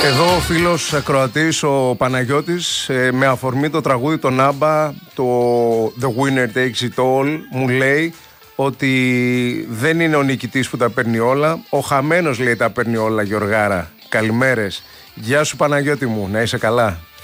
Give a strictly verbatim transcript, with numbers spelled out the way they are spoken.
Εδώ ο φίλος ακροατής, ο Παναγιώτης, με αφορμή το τραγούδι των Άμπα, το The Winner Takes It All, μου λέει ότι δεν είναι ο νικητής που τα παίρνει όλα, ο χαμένος, λέει, τα παίρνει όλα, Γιωργάρα. Καλημέρες. Γεια σου Παναγιώτη μου, να είσαι καλά.